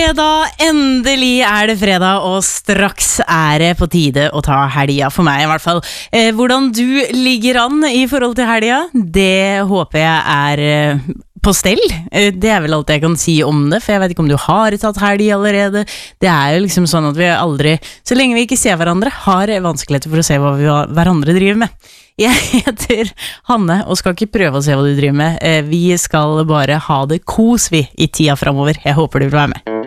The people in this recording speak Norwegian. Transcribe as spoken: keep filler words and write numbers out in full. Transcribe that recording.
Da endelig er det fredag, og straks er det på tide å ta helga, for meg i hvert fall. Eh, hvordan du ligger an i forhold til helga, det håper jeg er eh, på stell. Eh, det er vel alt jeg kan si om det, for jeg vet ikke om du har tatt helg allerede. Det er jo liksom sånn at vi aldri, så lenge vi ikke ser hverandre, har vanskeligheter for å se hva vi hverandre driver med. Jeg heter Hanne, og skal ikke prøve å se hva du driver med. Eh, vi skal bare ha det kos vi i tida fremover. Jeg håper du vil være med.